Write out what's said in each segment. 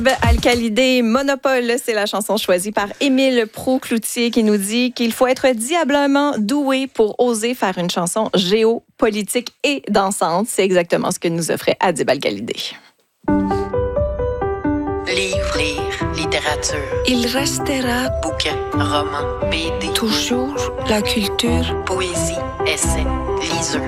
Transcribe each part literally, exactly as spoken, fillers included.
Alcalidé, Monopole, c'est la chanson choisie par Émile Proulx-Cloutier qui nous dit qu'il faut être diablement doué pour oser faire une chanson géopolitique et dansante. C'est exactement ce que nous offrait Adib Alcalidé. Livre, lire, littérature. Il restera Bouquin, roman, B D. toujours la culture. Poésie, essai, liseux.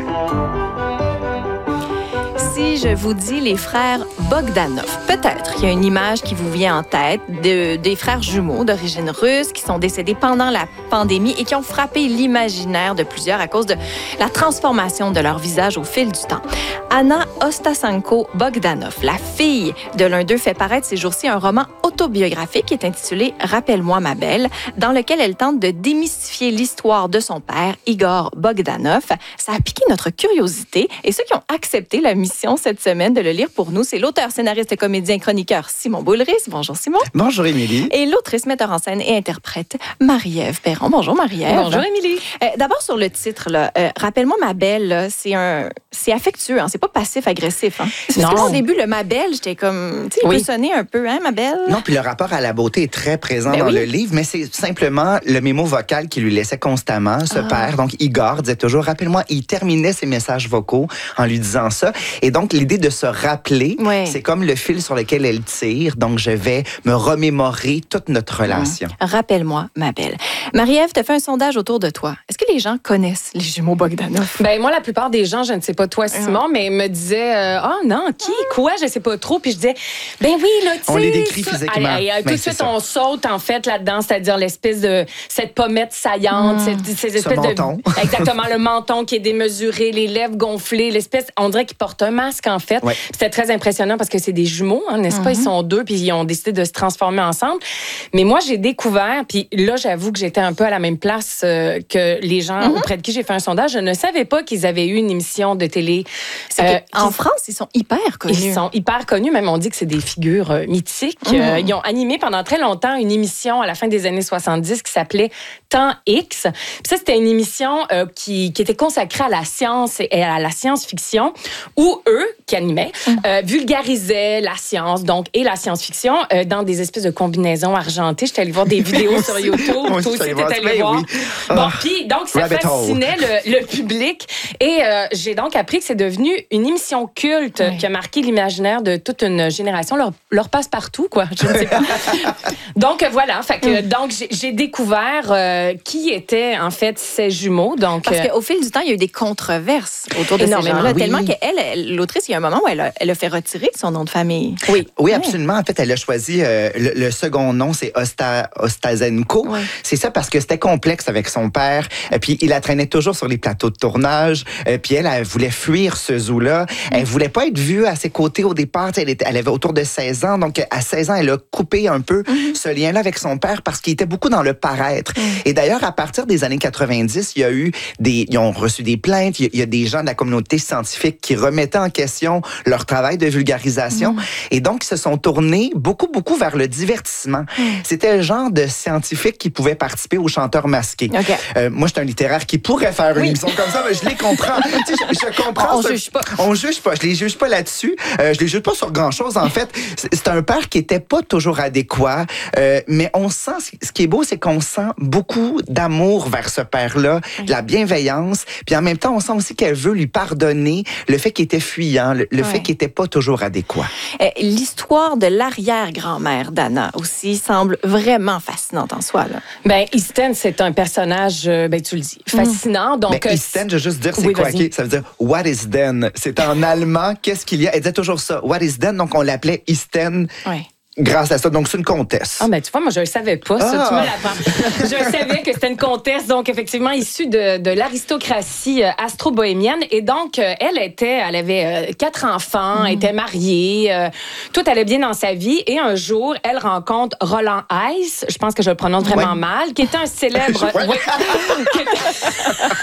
Si je vous dis les frères Bogdanov, peut-être qu'il y a une image qui vous vient en tête de, des frères jumeaux d'origine russe qui sont décédés pendant la pandémie et qui ont frappé l'imaginaire de plusieurs à cause de la transformation de leur visage au fil du temps. Anna Ostasenko Bogdanov, la fille de l'un d'eux, fait paraître ces jours-ci un roman autobiographique qui est intitulé « Rappelle-moi ma belle », dans lequel elle tente de démystifier l'histoire de son père, Igor Bogdanov. Ça a piqué notre curiosité et ceux qui ont accepté la mission cette semaine de le lire pour nous, c'est l'auteur, scénariste, comédien, chroniqueur Simon Boulris. Bonjour Simon. Bonjour Émilie. Et l'autrice, metteur en scène et interprète Marie-Ève Perron. Bonjour Marie-Ève. Bonjour Émilie. Euh, d'abord sur le titre, là, euh, Rappelle-moi ma belle, là, c'est un, c'est affectueux, hein, c'est pas passif-agressif. Hein. Non. Parce que au début, le ma belle, j'étais comme, tu sais, il Oui. peut sonner un peu, hein, ma belle. Non, puis le rapport à la beauté est très présent Ben dans oui. le livre, mais c'est simplement le mémo vocal qui lui laissait constamment, ce Ah. père. Donc, Igor disait toujours, rappelle-moi, il terminait ses messages vocaux en lui disant ça. Et donc, l'idée de se rappeler, Ouais. c'est comme le fil sur lequel elle tire. Donc, je vais me remémorer toute notre relation. Mmh. Rappelle-moi ma belle. Marie-Ève, tu as fait un sondage autour de toi. Est-ce que les gens connaissent les jumeaux Bogdanov? Ben moi, la plupart des gens, je ne sais pas toi, Simon, mais me disaient euh, ah non, qui, quoi, je sais pas trop. Puis je disais ben oui, là, tu sais. On les décrit ça- physiquement. Allez, allez, tout Ben, de c'est suite, ça. on saute en fait là-dedans, c'est-à-dire l'espèce de cette pommette saillante, cette, ces espèces menton. de exactement le menton qui est démesuré, les lèvres gonflées, l'espèce, on dirait qu'ils portent un masque en fait. Ouais. C'était très impressionnant parce que c'est des jumeaux, hein, n'est-ce pas? Ils sont deux puis ils ont décidé de se transformer ensemble. Mais moi, j'ai découvert, puis là, j'avoue que j'étais un peu à la même place euh, que les gens auprès de qui j'ai fait un sondage. Je ne savais pas qu'ils avaient eu une émission de télé. C'est Euh, que, en qui- France, ils sont hyper connus. Ils sont hyper connus, même on dit que c'est des figures euh, mythiques. Euh, ils ont animé pendant très longtemps une émission à la fin des années soixante-dix qui s'appelait Temps X. Puis ça, c'était une émission euh, qui, qui était consacrée à la science et à la science-fiction, où eux, qui animaient, euh, vulgarisaient la science, donc, et la science-fiction euh, dans des espèces de combinaisons argentées. J'étais allée voir des vidéos sur YouTube. Moi Toi aussi, aussi, j'allais t'es voir. allée Ben voir. oui. Bon, Ah. puis donc, ça Rabbit hole. fascinait le, le public. Et euh, j'ai donc appris que c'est devenu une émission culte Oui. qui a marqué l'imaginaire de toute une génération. Leur, leur passe-partout, quoi. Je ne sais pas. Donc, euh, voilà. Fait que, donc, j'ai, j'ai découvert euh, qui étaient, en fait, ces jumeaux. Donc, Parce euh, qu'au fil du temps, il y a eu des controverses autour de ces Énormément, gens-là, oui. tellement qu'elle, elle, l'autrice, il y a un moment où elle a, elle a fait retirer son nom de famille. oui. Oui, absolument. En fait, elle a choisi euh, le, le second nom, c'est Osta, Ostasenko. Ouais. C'est ça parce que c'était complexe avec son père. Et puis, il la traînait toujours sur les plateaux de tournage. Et puis, elle, elle voulait fuir ce zoo-là. Elle voulait pas être vue à ses côtés au départ. Tu sais, Elle, était, elle avait autour de seize ans. Donc, à seize ans, elle a coupé un peu ce lien-là avec son père parce qu'il était beaucoup dans le paraître. Et d'ailleurs, à partir des années quatre-vingt-dix, il y a eu des... Ils ont reçu des plaintes. Il y a, il y a des gens de la communauté scientifique qui remettaient en question leur travail de vulgarisation. Et donc, ils se sont tournés beaucoup, beaucoup vers le divertissement. C'était le genre de scientifique qui pouvait participer aux chanteurs masqués. OK. Euh, moi, je suis un littéraire qui pourrait faire une émission comme ça, mais je les comprends. Tu sais, je, je comprends. On ce- juge pas. On juge pas. Je les juge pas là-dessus. Euh, je les juge pas sur grand-chose. En fait, c'est c'est un père qui était pas toujours adéquat, euh, mais on sent, ce qui est beau, c'est qu'on sent beaucoup d'amour vers ce père-là, de la bienveillance, puis en même temps, on sent aussi qu'elle veut lui pardonner le fait qu'il était fuyant, le, le Ouais. fait qu'il était pas toujours adéquat. Euh, L'histoire de l'arrière-grand-mère d'Anna aussi semble vraiment fascinante en soi. Là. Ben, Easton, c'est un personnage, euh, ben, tu le dis, fascinant. Donc, Mais euh, Isten, je veux juste dire, c'est Oui, quoi? vas-y. ok? Ça veut dire What is then? C'est en allemand, qu'est-ce qu'il y a? Elle disait toujours ça. What is then? Donc, on l'appelait Isten Ouais. grâce à ça. Donc, c'est une comtesse. Ah, ben, tu vois, moi, je ne le savais pas, ça, Ah. tu me l'apprends. Je savais que c'était une comtesse, donc, effectivement, issue de, de l'aristocratie euh, astro-bohémienne. Et donc, euh, elle était, elle avait euh, quatre enfants, était mariée, euh, tout allait bien dans sa vie. Et un jour, elle rencontre Roland Heiss, je pense que je le prononce vraiment Ouais. mal, qui était un célèbre... Ouais. Ouais. Qui était-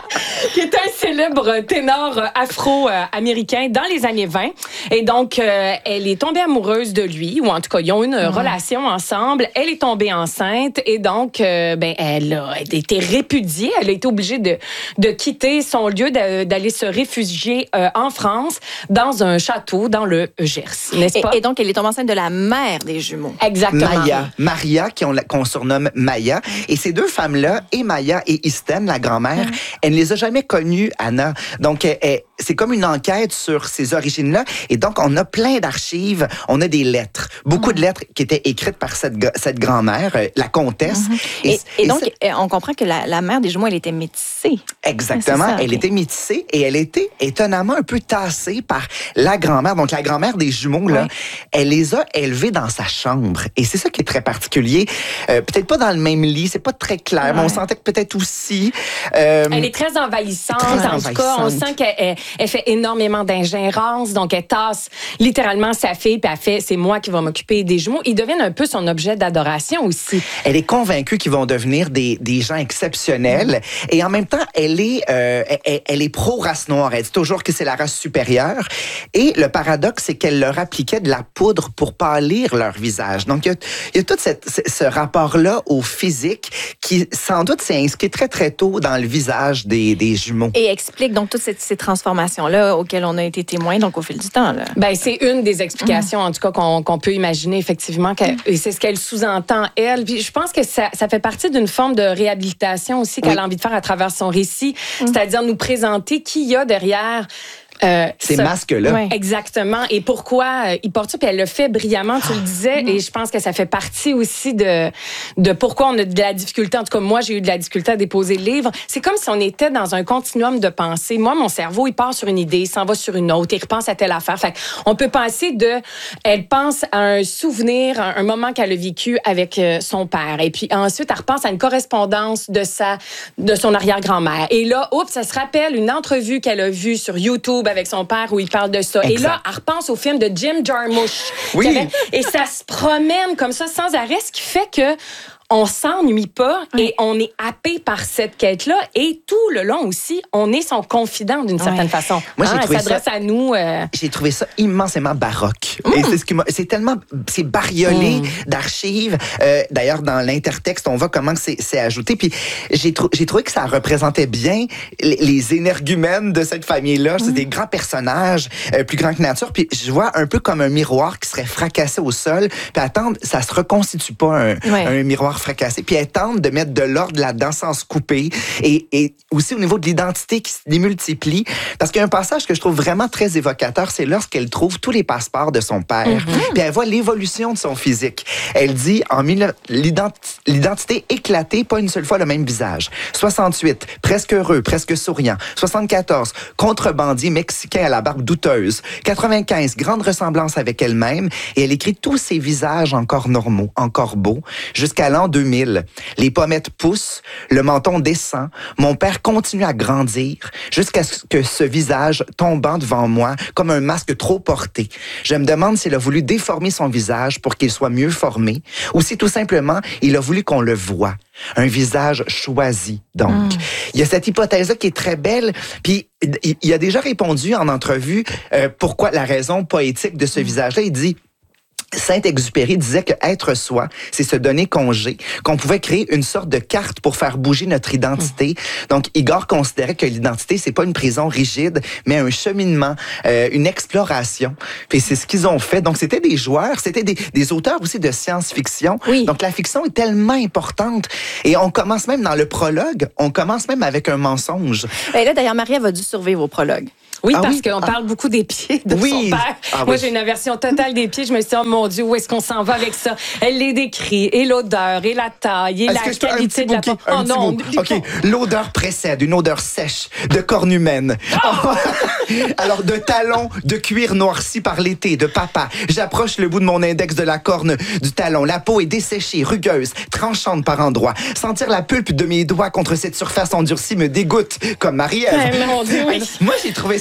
qui est un célèbre ténor afro-américain dans les années vingt. Et donc, euh, elle est tombée amoureuse de lui, ou en tout cas, ils ont une mmh. relation ensemble. Elle est tombée enceinte et donc, euh, ben, elle a elle a été répudiée. Elle a été obligée de, de quitter son lieu, de, d'aller se réfugier euh, en France, dans un château, dans le Gers, n'est-ce pas? Et, et donc, elle est tombée enceinte de la mère des jumeaux. Exactement. Maya. Maria, qu'on, qu'on surnomme Maya. Et ces deux femmes-là, et Maya et Isten, la grand-mère, mmh. elle ne les a jamais connues, Anna. Donc, elle, elle, c'est comme une enquête sur ces origines-là. Et donc, on a plein d'archives. On a des lettres. Beaucoup mmh. de lettres qui étaient écrites par cette, cette grand-mère, la comtesse. Mmh. Et, et, et donc, et on comprend que la, la mère des jumeaux, elle était métissée. Exactement. Ça, elle okay. était métissée et elle était étonnamment un peu tassée par la grand-mère. Donc, la grand-mère des jumeaux, là, oui. elle les a élevés dans sa chambre. Et c'est ça qui est très particulier. Euh, peut-être pas dans le même lit, c'est pas très clair, ouais. mais on sentait que peut-être aussi... Euh, elle est très envahissante. Très en envahissante. tout cas, on sent qu'elle elle, elle fait énormément d'ingérence. Donc, elle tasse littéralement sa fille, puis elle fait, c'est moi qui vais m'occuper des jumeaux. Ils deviennent un peu son objet d'adoration aussi. Elle est convaincue qu'ils vont devenir des, des gens exceptionnels. Mmh. Et en même temps, elle est, euh, elle, elle est pro-race noire. Elle dit toujours que c'est la race supérieure. Et le paradoxe, c'est qu'elle leur appliquait de la poudre pour pâlir leur visage. Donc, il y a, il y a tout cette, ce rapport-là au physique qui, sans doute, s'est inscrit très, très tôt dans le visage des, des jumeaux. Et explique donc toutes ces, ces transformations-là auxquelles on a été témoins donc au fil du temps. Là. Ben, c'est une des explications, mmh. en tout cas, qu'on, qu'on peut imaginer, effectivement, que, et c'est ce qu'elle sous-entend, elle. Puis je pense que ça, ça fait partie d'une forme de réhabilitation aussi qu'elle oui. a envie de faire à travers son récit, mmh. c'est-à-dire nous présenter qui y a derrière Euh, Ces ça, masques-là. Ouais. Exactement. Et pourquoi euh, il porte ça? Puis elle le fait brillamment, tu le disais. Et je pense que ça fait partie aussi de, de pourquoi on a de la difficulté. En tout cas, moi, j'ai eu de la difficulté à déposer le livre. C'est comme si on était dans un continuum de pensée. Moi, mon cerveau, il part sur une idée, il s'en va sur une autre, il repense à telle affaire. Fait on peut penser de... Elle pense à un souvenir, un, un moment qu'elle a vécu avec euh, son père. Et puis ensuite, elle repense à une correspondance de, sa, de son arrière-grand-mère. Et là, oups, ça se rappelle une entrevue qu'elle a vue sur YouTube avec son père où il parle de ça. Exact. Et là, elle repense au film de Jim Jarmusch. Oui. Avait, et ça se promène comme ça sans arrêt, ce qui fait que on s'ennuie pas oui. et on est happé par cette quête-là. Et tout le long aussi, on est son confident d'une certaine oui. façon. Moi, j'ai hein, trouvé elle s'adresse ça, à nous. Euh... J'ai trouvé ça immensément baroque. Mm. Et c'est, ce qui m'a, c'est tellement... C'est bariolé mm. d'archives. Euh, d'ailleurs, dans l'intertexte, on voit comment c'est, c'est ajouté. Puis j'ai, trou- j'ai trouvé que ça représentait bien les, les énergumènes de cette famille-là. Mm. C'est des grands personnages, euh, plus grands que nature. Puis je vois un peu comme un miroir qui serait fracassé au sol. Puis attendre, ça se reconstitue pas un, oui. un miroir fracassé. Puis elle tente de mettre de l'ordre là-dedans sans se couper. Et, et aussi au niveau de l'identité qui se démultiplie. Parce qu'il y a un passage que je trouve vraiment très évocateur, c'est lorsqu'elle trouve tous les passeports de son père. Mm-hmm. Puis elle voit l'évolution de son physique. Elle dit, en mille, l'identi- l'identité éclatée, pas une seule fois le même visage. soixante-huit, presque heureux, presque souriant. soixante-quatorze, contrebandier mexicain à la barbe douteuse. quatre-vingt-quinze, grande ressemblance avec elle-même. Et elle écrit tous ses visages encore normaux, encore beaux. Jusqu'à l'an deux mille. Les pommettes poussent, le menton descend, mon père continue à grandir jusqu'à ce que ce visage tombant devant moi comme un masque trop porté. Je me demande s'il a voulu déformer son visage pour qu'il soit mieux formé ou si tout simplement il a voulu qu'on le voie. Un visage choisi, donc. Mm. Il y a cette hypothèse-là qui est très belle, puis il a déjà répondu en entrevue euh, pourquoi la raison poétique de ce mm. visage-là. Il dit... Saint-Exupéry disait que être soi, c'est se donner congé, qu'on pouvait créer une sorte de carte pour faire bouger notre identité. Mmh. Donc, Igor considérait que l'identité, c'est pas une prison rigide, mais un cheminement, euh, une exploration. Puis c'est ce qu'ils ont fait. Donc, c'était des joueurs, c'était des, des auteurs aussi de science-fiction. Oui. Donc, la fiction est tellement importante. Et on commence même dans le prologue, on commence même avec un mensonge. Et là, d'ailleurs, Marie, elle va dû survivre au prologue. Oui, ah parce oui? qu'on ah. parle beaucoup des pieds de oui. son père. Ah Moi, oui. j'ai une aversion totale des pieds. Je me suis dit, oh mon Dieu, où est-ce qu'on s'en va avec ça? Elle les décrit, et l'odeur, et la taille, et est-ce la qualité de la peau. Oh non, OK. L'odeur précède, une odeur sèche, de corne humaine. Oh! Alors, de talons de cuir noirci par l'été, de papa. J'approche le bout de mon index de la corne du talon. La peau est desséchée, rugueuse, tranchante par endroits. Sentir la pulpe de mes doigts contre cette surface endurcie me dégoûte, comme Marie-Ève. Ouais, mon Dieu, oui. Moi, j'ai trouvé ça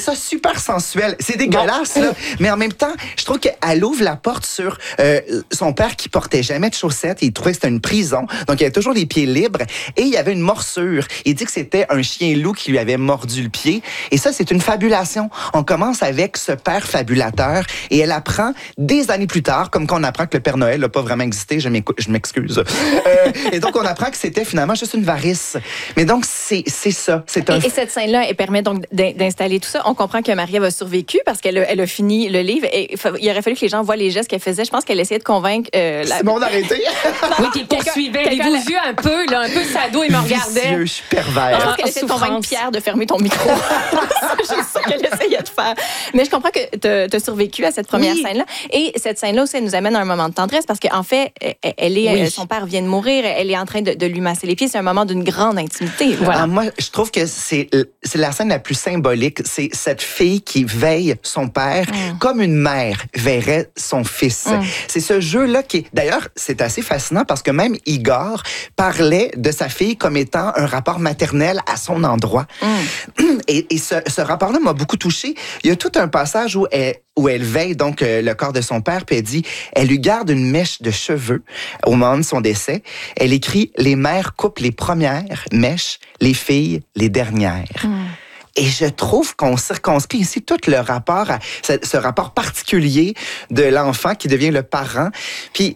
ça super sensuel. C'est dégueulasse, là. Mais en même temps, je trouve qu'elle ouvre la porte sur euh, son père qui portait jamais de chaussettes. Il trouvait que c'était une prison. Donc, il avait toujours les pieds libres. Et il y avait une morsure. Il dit que c'était un chien loup qui lui avait mordu le pied. Et ça, c'est une fabulation. On commence avec ce père fabulateur. Et elle apprend des années plus tard, comme qu'on apprend que le Père Noël n'a pas vraiment existé. Je m'excuse. Euh, et donc, on apprend que c'était finalement juste une varice. Mais donc, c'est ça. C'est un... Et, et cette scène-là, elle permet donc d'installer tout ça. On comprend que Marie-Ève a survécu parce qu'elle a, elle a fini le livre. Et il aurait fallu que les gens voient les gestes qu'elle faisait. Je pense qu'elle essayait de convaincre... Euh, la... Simone, arrêtez! Oui, qui poursuivait. Avez-vous vu un peu, là, un peu sado, il me regardait. Vicieux, je suis pervers. Je pense qu'elle essayait de convaincre Pierre de fermer ton micro. C'est juste ça qu'elle essayait de faire. Mais je comprends que tu as survécu à cette première oui. scène-là. Et cette scène-là aussi, elle nous amène à un moment de tendresse parce qu'en fait, elle est, oui. son père vient de mourir, elle est en train de, de lui masser les pieds. C'est un moment d'une grande intimité. Voilà. Ah, moi, je trouve que c'est la scène la plus symbolique. C'est cette fille qui veille son père mm. comme une mère verrait son fils. Mm. C'est ce jeu-là qui est... D'ailleurs, c'est assez fascinant parce que même Igor parlait de sa fille comme étant un rapport maternel à son endroit. Mm. Et, et ce, ce rapport-là m'a beaucoup touchée. Il y a tout un passage où elle, où elle veille donc euh, le corps de son père, puis elle dit, elle lui garde une mèche de cheveux au moment de son décès. Elle écrit, les mères coupent les premières mèches, les filles les dernières. Mm. Et je trouve qu'on circonscrit ici tout le rapport, à ce, ce rapport particulier de l'enfant qui devient le parent. Puis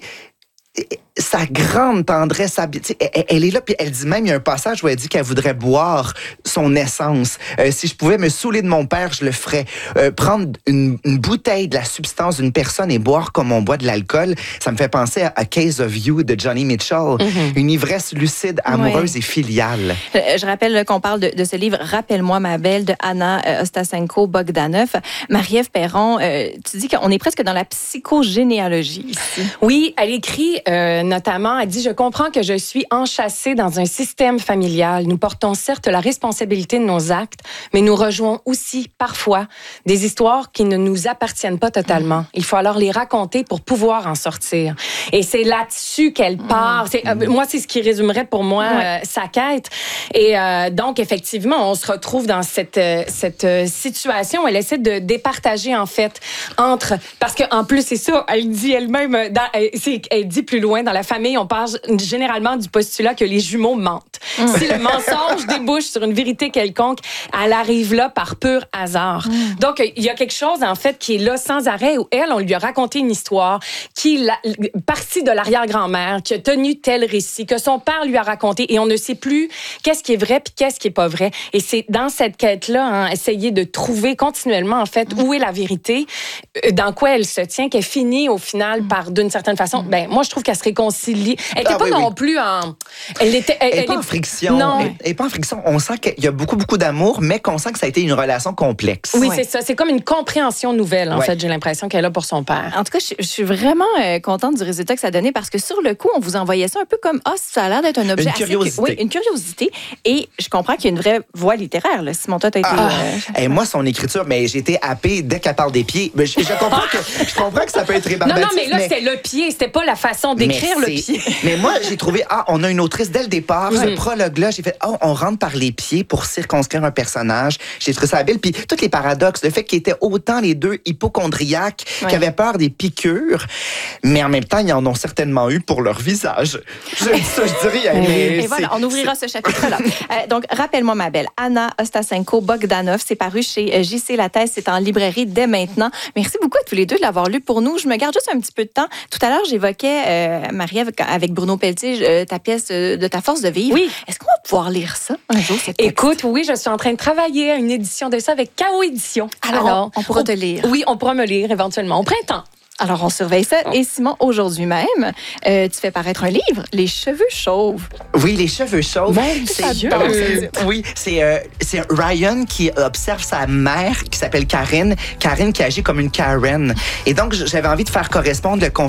sa grande tendresse, elle, elle est là, puis elle dit même, il y a un passage où elle dit qu'elle voudrait boire son essence. Euh, si je pouvais me saouler de mon père, je le ferais. Euh, prendre une, une bouteille de la substance d'une personne et boire comme on boit de l'alcool, ça me fait penser à A Case of You de Johnny Mitchell. Mm-hmm. Une ivresse lucide, amoureuse oui. et filiale. Je, je rappelle qu'on parle de, de ce livre « Rappelle-moi ma belle » de Anna euh, Ostasenko-Bogdanov. Marie-Ève Perron, euh, tu dis qu'on est presque dans la psychogénéalogie ici. Oui, elle écrit... Euh, notamment, elle dit « Je comprends que je suis enchâssée dans un système familial. Nous portons certes la responsabilité de nos actes, mais nous rejouons aussi, parfois, des histoires qui ne nous appartiennent pas totalement. Il faut alors les raconter pour pouvoir en sortir. » Et c'est là-dessus qu'elle part. C'est, euh, moi, c'est ce qui résumerait pour moi euh, sa quête. Et euh, donc, effectivement, on se retrouve dans cette, euh, cette euh, situation où elle essaie de départager, en fait, entre... Parce qu'en plus, c'est ça, elle dit elle-même, dans, elle, elle dit plus loin, dans la famille, on parle généralement du postulat que les jumeaux mentent. Mm. Si le mensonge débouche sur une vérité quelconque, elle arrive là par pur hasard. Mm. Donc, il y a quelque chose, en fait, qui est là sans arrêt, où elle, on lui a raconté une histoire qui est partie de l'arrière-grand-mère, qui a tenu tel récit, que son père lui a raconté, et on ne sait plus qu'est-ce qui est vrai puis qu'est-ce qui est pas vrai. Et c'est dans cette quête-là, hein, essayer de trouver continuellement, en fait, mm. où est la vérité, dans quoi elle se tient, qu'elle finit, au final, mm. par, d'une certaine façon, mm. ben moi, je trouve qu'elle se réconcilie. Elle n'était ah, pas oui, non oui. plus en... Elle était... Elle, elle est elle pas est... en friction. Non. Elle, elle est pas en friction. On sent qu'il y a beaucoup, beaucoup d'amour, mais qu'on sent que ça a été une relation complexe. Oui, ouais. c'est ça. C'est comme une compréhension nouvelle, en ouais. fait, j'ai l'impression qu'elle a pour son père. En tout cas, je, je suis vraiment euh, contente du résultat que ça a donné parce que sur le coup, on vous envoyait ça un peu comme, ah, oh, ça a l'air d'être un objet une assez... curiosité. Oui, une curiosité. Et je comprends qu'il y a une vraie voie littéraire, là. Simon, toi, t'as été... Ah, euh... et moi, son écriture, mais j'ai été happée dès qu'elle parle des pieds. Mais je, je, comprends que, je comprends que ça peut être rébarbatif. Non, non, mais là, mais... c'était le pied. C'était pas la façon d'écrire le pied. Mais moi, j'ai trouvé, ah, on a une autrice dès le départ. Mm-hmm. Ce prologue-là, j'ai fait, oh, on rentre par les pieds pour circonscrire un personnage. J'ai trouvé ça habile. Puis, tous les paradoxes, le fait qu'ils étaient autant les deux hypochondriaques, ouais. qui avaient peur des piqûres, mais en même temps, ils en ont certainement eu pour leur visage. Je dis ça, je dis rien. Mais et voilà, on ouvrira ce chapitre-là. euh, donc, rappelle-moi ma belle, Anna Ostasenko-Bogdanov, c'est paru chez J C Lattès, c'est en librairie dès maintenant. Merci beaucoup à tous les deux de l'avoir lu pour nous. Je me garde juste un petit peu de temps. Tout à l'heure, j'évoquais, euh, Marie-Ève, avec Bruno Pelletier, euh, ta pièce euh, de ta force de vivre. Oui. Est-ce qu'on va pouvoir lire ça un jour, cette texte? Écoute, oui, je suis en train de travailler à une édition de ça avec K O Édition. Alors, Alors on, on pourra on, te lire. Oui, on pourra me lire éventuellement au printemps. Alors, on surveille ça. Et Simon, aujourd'hui même, euh, tu fais paraître un livre, Les cheveux chauves. Oui, Les cheveux chauves. Ben, c'est euh, Oui, c'est euh, c'est Ryan qui observe sa mère qui s'appelle Karine. Karine qui agit comme une Karen. Et donc, j'avais envie de faire correspondre le